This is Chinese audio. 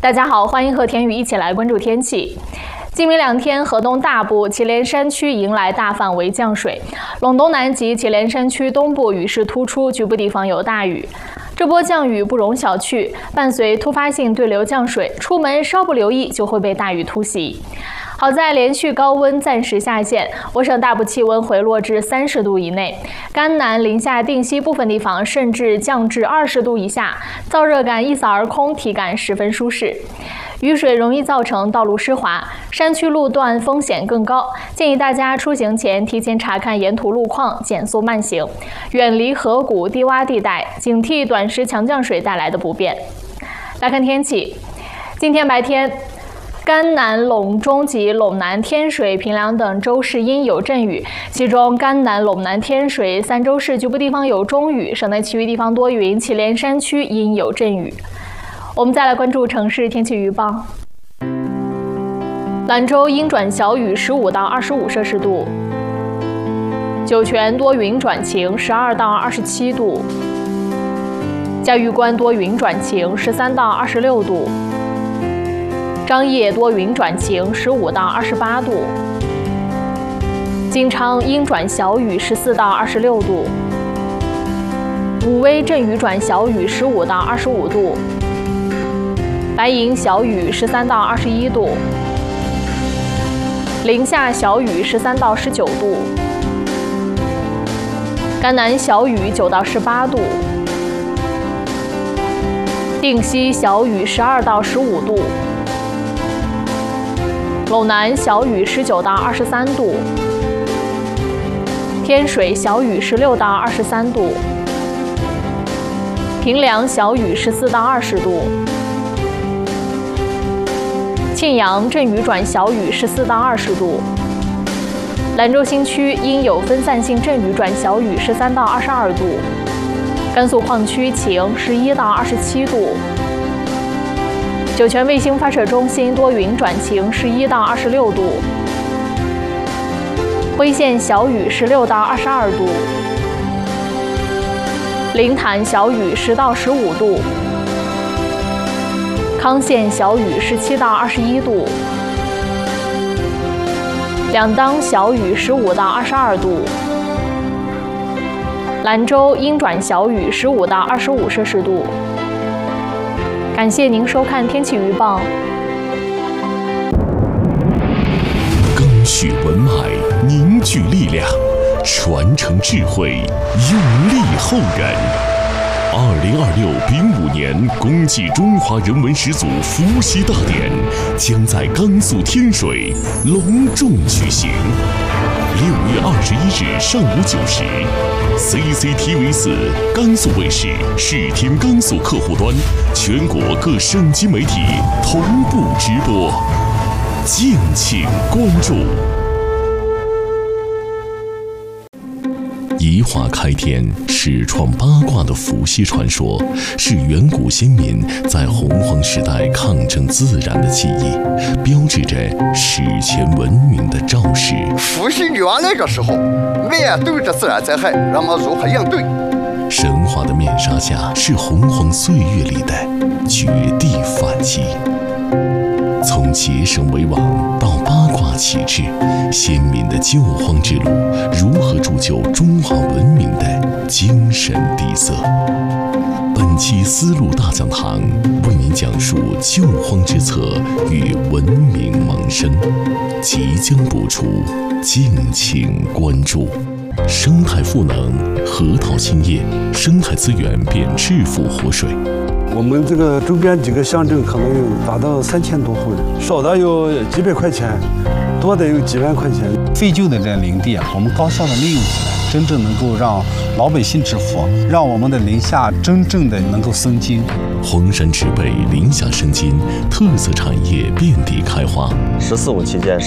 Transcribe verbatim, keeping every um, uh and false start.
大家好，欢迎和田宇一起来关注天气。今明两天，河东大部、祁连山区迎来大范围降水，陇东南及祁连山区东部雨势突出，局部地方有大雨。这波降雨不容小觑，伴随突发性对流降水，出门稍不留意就会被大雨突袭。好在连续高温暂时下线，我省大部气温回落至三十度以内，甘南、临夏、定西部分地方甚至降至二十度以下，燥热感一扫而空，体感十分舒适。雨水容易造成道路湿滑，山区路段风险更高，建议大家出行前提前查看沿途路况，减速慢行，远离河谷、低洼地带，警惕短时强降水带来的不便。来看天气，今天白天，甘南、陇中及陇南、天水、平凉等州市阴有阵雨，其中甘南、陇南、天水三州市局部地方有中雨，省内其余地方多云，祁连山区阴有阵雨。我们再来关注城市天气预报。兰州阴转小雨，十五到二十五摄氏度；酒泉多云转晴，十二到二十七度；嘉峪关多云转晴，十三到二十六度；张掖多云转晴，十五到二十八度；金昌阴转小雨，十四到二十六度；武威阵雨转小雨，十五到二十五度；白银小雨，十三到二十一度；临夏小雨，十三到十九度；甘南小雨，九到十八度；定西小雨，十二到十五度；陇南小雨，十九到二十三度；天水小雨，十六到二十三度；平凉小雨，十四到二十度；庆阳阵雨转小雨，十四到二十度；兰州新区阴有分散性阵雨转小雨，十三到二十二度；甘肃矿区晴，十一到二十七度；酒泉卫星发射中心多云转晴，十一到二十六度；辉县小雨，十六到二十二度；临潭小雨，十到十五度；康县小雨，十七到二十一度；两当小雨，十五到二十二度；兰州阴转小雨，十五到二十五摄氏度。感谢您收看天气预报。 赓续文脉，凝聚力量，传承智慧，用力后人。二零二六丙午年公祭中华人文始祖伏羲大典将在甘肃天水隆重举行。六月二十一日上午九时 ，C C T V 四 甘肃卫视视听甘肃客户端，全国各省级媒体同步直播，敬请关注。宜化开天，始创八卦的伏羲传说，是远古先民在洪荒时代抗争自然的记忆，标志着史前文明的肇始。 伏羲原来的时候，面对着自然灾害，人们如何应对？ 神话的面纱下，是洪荒岁月里的绝地反击。从结绳为网到八卦启智，先民的救荒之路如何铸就中华文明的精神底色？本期丝路大讲堂为您讲述救荒之策与文明萌生，即将播出，敬请关注。生态赋能，核桃兴业，生态资源变致富活水。 我们这个周边几个乡镇可能有达到三千多户人，少的有几百块钱，多的有几万块钱。 废旧的这林地啊，我们高效的利用起来，真正能够让老百姓致富，让我们的临夏真正的能够生金。 黄山植被，临夏生金，特色产业遍地开花。 十四五期间。